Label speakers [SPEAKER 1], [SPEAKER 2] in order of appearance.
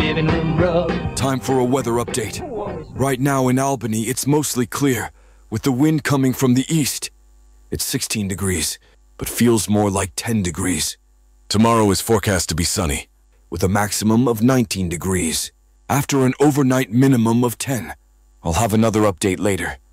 [SPEAKER 1] living room rug.
[SPEAKER 2] Time for a weather update. Right now in Albany, it's mostly clear, with the wind coming from the east. It's 16 degrees, but feels more like 10 degrees. Tomorrow is forecast to be sunny, with a maximum of 19 degrees, after an overnight minimum of 10. I'll have another update later.